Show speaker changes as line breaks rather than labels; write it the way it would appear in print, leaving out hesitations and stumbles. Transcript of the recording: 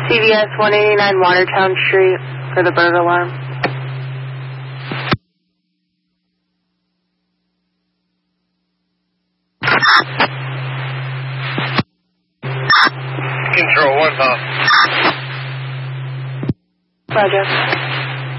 CVS 189 Watertown Street for the burglar alarm.
Control 1 off.
Roger.